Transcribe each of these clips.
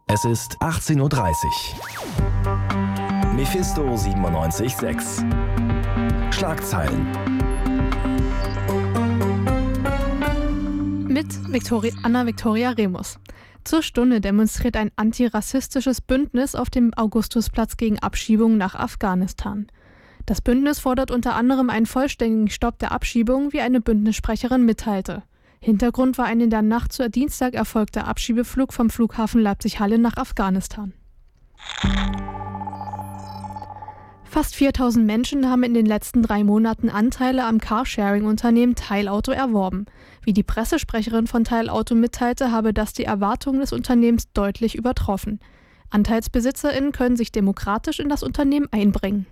Es ist 18:30 Uhr. Mephisto 97.6. Schlagzeilen. Mit Anna Viktoria Remus. Zur Stunde demonstriert ein antirassistisches Bündnis auf dem Augustusplatz gegen Abschiebungen nach Afghanistan. Das Bündnis fordert unter anderem einen vollständigen Stopp der Abschiebungen, wie eine Bündnissprecherin mitteilte. Hintergrund war ein in der Nacht zu Dienstag erfolgter Abschiebeflug vom Flughafen Leipzig-Halle nach Afghanistan. Fast 4.000 Menschen haben in den letzten 3 Monaten Anteile am Carsharing-Unternehmen Teilauto erworben. Wie die Pressesprecherin von Teilauto mitteilte, habe das die Erwartungen des Unternehmens deutlich übertroffen. AnteilsbesitzerInnen können sich demokratisch in das Unternehmen einbringen.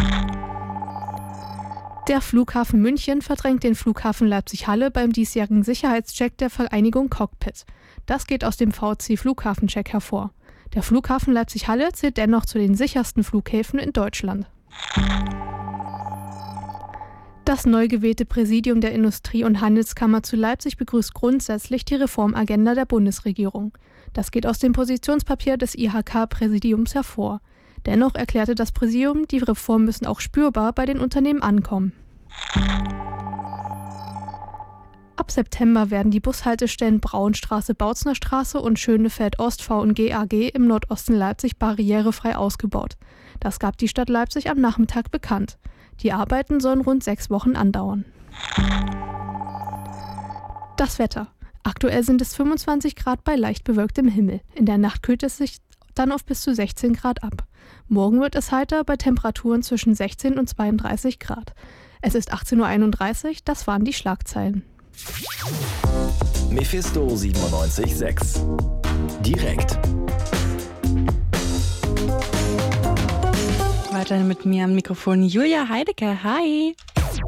Der Flughafen München verdrängt den Flughafen Leipzig-Halle beim diesjährigen Sicherheitscheck der Vereinigung Cockpit. Das geht aus dem VC-Flughafencheck hervor. Der Flughafen Leipzig-Halle zählt dennoch zu den sichersten Flughäfen in Deutschland. Das neu gewählte Präsidium der Industrie- und Handelskammer zu Leipzig begrüßt grundsätzlich die Reformagenda der Bundesregierung. Das geht aus dem Positionspapier des IHK-Präsidiums hervor. Dennoch erklärte das Präsidium, die Reformen müssen auch spürbar bei den Unternehmen ankommen. Ab September werden die Bushaltestellen Braunstraße, Bautznerstraße und Schönefeld-Ost V&G AG im Nordosten Leipzig barrierefrei ausgebaut. Das gab die Stadt Leipzig am Nachmittag bekannt. Die Arbeiten sollen rund 6 Wochen andauern. Das Wetter. Aktuell sind es 25 Grad bei leicht bewölktem Himmel. In der Nacht kühlt es sich dann auf bis zu 16 Grad ab. Morgen wird es heiter bei Temperaturen zwischen 16 und 32 Grad. Es ist 18:31 Uhr, das waren die Schlagzeilen. Mephisto 97.6. Direkt. Weiterhin mit mir am Mikrofon Julia Heidecke. Hi!